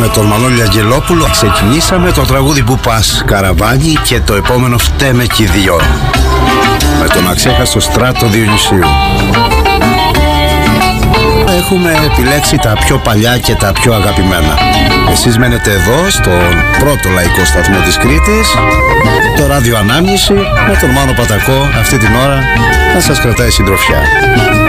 τον Μανώλη Αγγελόπουλο ξεκινήσαμε το τραγούδι «Που πας Καραβάνι» και το επόμενο «Φταίμε κι οι δυο» με τον αξέχαστο Στράτο Διονυσίου. Έχουμε επιλέξει τα πιο παλιά και τα πιο αγαπημένα. Εσείς μένετε εδώ στον πρώτο λαϊκό σταθμό της Κρήτης, το ράδιο Ανάμνηση, με τον Μάνο Πατακό αυτή την ώρα να σας κρατάει συντροφιά.